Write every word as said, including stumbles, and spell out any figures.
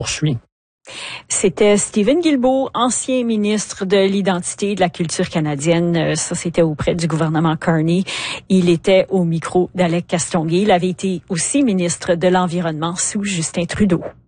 poursuit. C'était Stephen Guilbeault, ancien ministre de l'Identité et de la Culture canadienne. Ça, c'était auprès du gouvernement Carney. Il était au micro d'Alec Castonguay. Il avait été aussi ministre de l'Environnement sous Justin Trudeau.